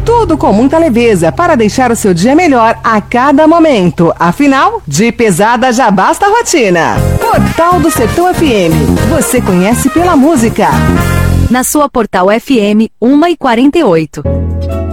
Tudo com muita leveza para deixar o seu dia melhor a cada momento. Afinal, de pesada já basta a rotina. Portal do Sertão FM. Você conhece pela música. Na sua Portal FM, 1h48.